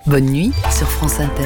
Bonne nuit sur France Inter.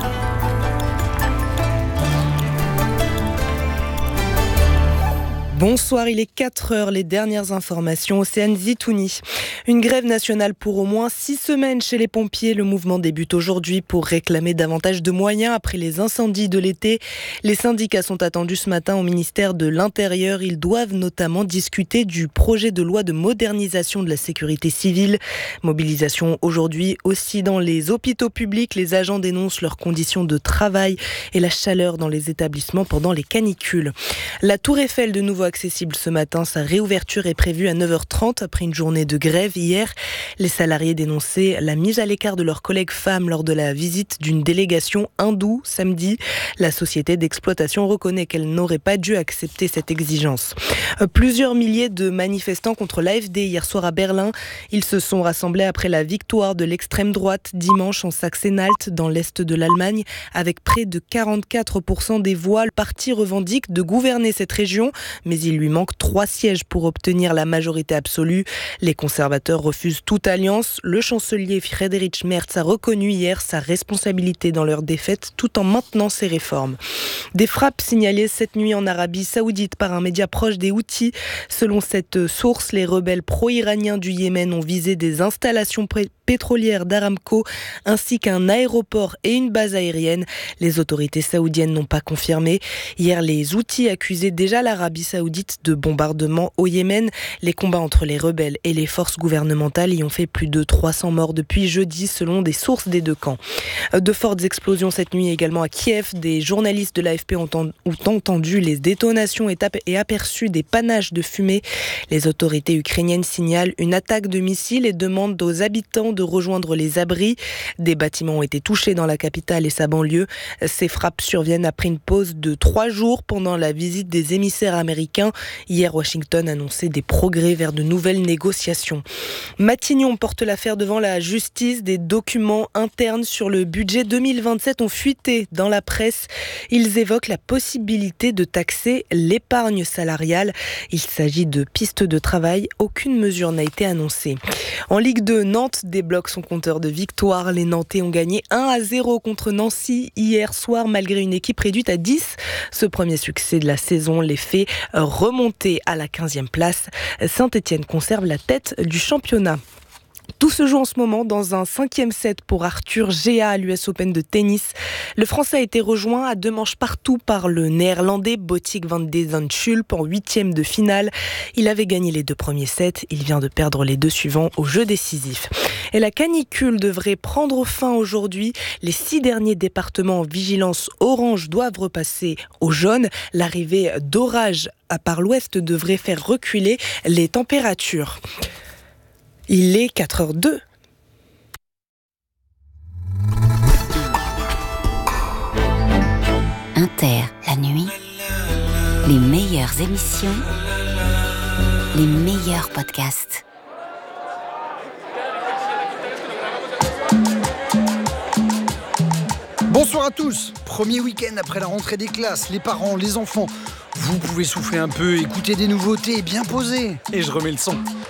Bonsoir, il est 4h, les dernières informations, Océane Zitouni. Une grève nationale pour au moins 6 semaines chez les pompiers. Le mouvement débute aujourd'hui pour réclamer davantage de moyens après les incendies de l'été. Les syndicats sont attendus ce matin au ministère de l'Intérieur. Ils doivent notamment discuter du projet de loi de modernisation de la sécurité civile. Mobilisation aujourd'hui aussi dans les hôpitaux publics. Les agents dénoncent leurs conditions de travail et la chaleur dans les établissements pendant les canicules. La Tour Eiffel de nouveau accessible ce matin. Sa réouverture est prévue à 9h30 après une journée de grève hier. Les salariés dénonçaient la mise à l'écart de leurs collègues femmes lors de la visite d'une délégation hindoue samedi. La société d'exploitation reconnaît qu'elle n'aurait pas dû accepter cette exigence. Plusieurs milliers de manifestants contre l'AfD hier soir à Berlin. Ils se sont rassemblés après la victoire de l'extrême droite dimanche en Saxe-Anhalt dans l'est de l'Allemagne avec près de 44% des voix. Le parti revendique de gouverner cette région, mais il lui manque 3 sièges pour obtenir la majorité absolue. Les conservateurs refusent toute alliance. Le chancelier Friedrich Merz a reconnu hier sa responsabilité dans leur défaite tout en maintenant ses réformes. Des frappes signalées cette nuit en Arabie Saoudite par un média proche des Houthis. Selon cette source, les rebelles pro-iraniens du Yémen ont visé des installations pétrolières d'Aramco ainsi qu'un aéroport et une base aérienne. Les autorités saoudiennes n'ont pas confirmé. Hier, les Houthis accusaient déjà l'Arabie Saoudite de bombardements au Yémen. Les combats entre les rebelles et les forces gouvernementales y ont fait plus de 300 morts depuis jeudi selon des sources des deux camps. De fortes explosions cette nuit également à Kiev. Des journalistes de l'AFP ont entendu les détonations et aperçu des panaches de fumée. Les autorités ukrainiennes signalent une attaque de missiles et demandent aux habitants de rejoindre les abris. Des bâtiments ont été touchés dans la capitale et sa banlieue. Ces frappes surviennent après une pause de 3 jours pendant la visite des émissaires américains. Hier, Washington annonçait des progrès vers de nouvelles négociations. Matignon porte l'affaire devant la justice. Des documents internes sur le budget 2027 ont fuité dans la presse. Ils évoquent la possibilité de taxer l'épargne salariale. Il s'agit de pistes de travail. Aucune mesure n'a été annoncée. En Ligue 2, Nantes débloque son compteur de victoire. Les Nantais ont gagné 1-0 contre Nancy hier soir malgré une équipe réduite à 10. Ce premier succès de la saison les fait remonter à la 15e place. Saint-Etienne conserve la tête du championnat. Tout se joue en ce moment dans un 5e set pour Arthur Gea à l'US Open de tennis. Le Français a été rejoint à 2 manches partout par le Néerlandais Botic van de Zandschulp en 8e de finale. Il avait gagné les 2 premiers sets. Il vient de perdre les 2 suivants au jeu décisif. Et la canicule devrait prendre fin aujourd'hui. Les 6 derniers départements en vigilance orange doivent repasser au jaune. L'arrivée d'orages par l'ouest devrait faire reculer les températures. Il est 4h02. Inter, la nuit, les meilleures émissions, les meilleurs podcasts. Bonsoir à tous. Premier week-end après la rentrée des classes, les parents, les enfants, vous pouvez souffler un peu, écouter des nouveautés, bien poser. Et je remets le son.